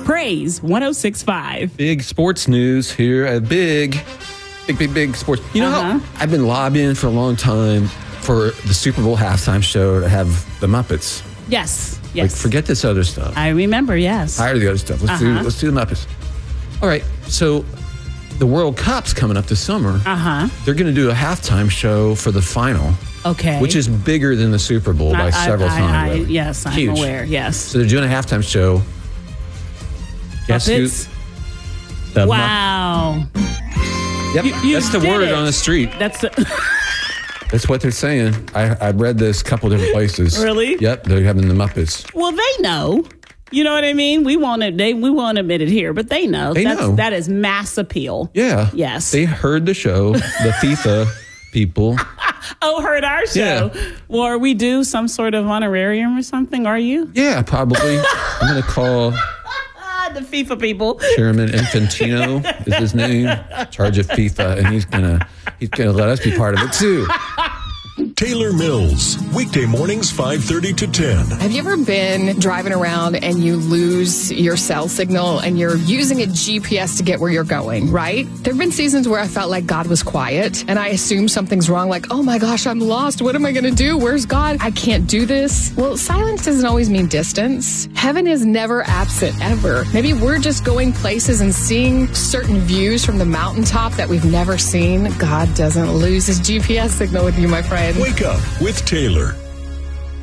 Praise 106.5. Big sports news here. Big sports. You know how I've been lobbying for a long time for the Super Bowl halftime show to have the Muppets. Yes. Like, forget this other stuff. I remember, yes. Tired of the other stuff. Let's do the Muppets. All right. So the World Cup's coming up this summer. They're going to do a halftime show for the final. Okay. Which is bigger than the Super Bowl by several times. Really. Yes, I'm Huge. aware. Yes. So they're doing a halftime show. Guess Muppets? who? Wow. Yep. That's the word on the street. That's what they're saying. I read this a couple different places. Really? Yep. They're having the Muppets. Well, they know. You know what I mean? We won't admit it here, but they know. They know. That is mass appeal. Yeah. Yes. They heard the show, the FIFA people. Heard our show. Yeah. Well, are we due some sort of honorarium or something? Are you? Yeah, probably. I'm going to call the FIFA people. Chairman Infantino is his name, in charge of FIFA, and he's gonna let us be part of it too. Taylor Mills, weekday mornings 5:30 to 10. Have you ever been driving around and you lose your cell signal and you're using a GPS to get where you're going, right? There have been seasons where I felt like God was quiet and I assumed something's wrong, like, oh my gosh, I'm lost. What am I going to do? Where's God? I can't do this. Well, silence doesn't always mean distance. Heaven is never absent, ever. Maybe we're just going places and seeing certain views from the mountaintop that we've never seen. God doesn't lose his GPS signal with you, my friend. Wake up with Taylor.